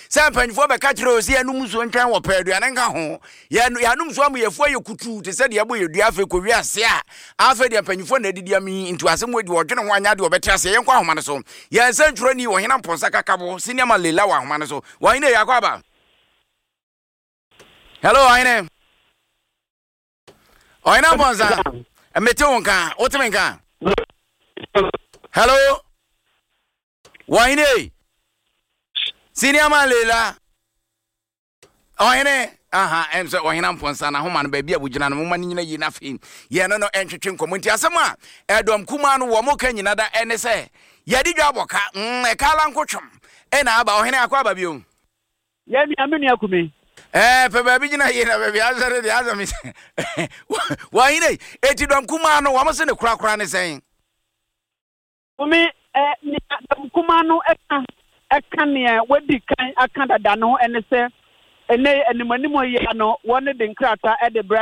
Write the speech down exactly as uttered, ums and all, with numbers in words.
San panfo be ka kire o se anum so ntwan wo pa aduane nka ho. Ya yanum so am yefo ayekutu te se de abo yedua afa ko wiase a afa de panfo na didi ami ntu asem wedi wo dwene ho anya de obetira se yenkwa ahoma ne so. Ya san twro ni wo hena mponsa kakabo sinema lela wa ahoma ne so. Wa hina yakwa ba. Hello Aine. Aine mponsa. Emete wonka, otemenka. Hello. Waine. Senior man lela. Waine. Aha, em so wahina mponsa na homa no ba bia bugina no moma nyina yi na fin. Ye no no entwetwe nkomonti asema edom kuma no wo moka nyina da ene se. Ye di dwaboka, mm e kala nkotwom. E na aba ohene akwa ba bio. Ye mi amenu akumi. Eh, pe ba bigina yi na ba bia azare de azami. Waine, eti dom kuma no wo mo se ne kura kura ne sen. Umi eh ni dom kuma no eka eka ne wadi kan aka dada no ene se ene enimanimu ye no won de nkrata e de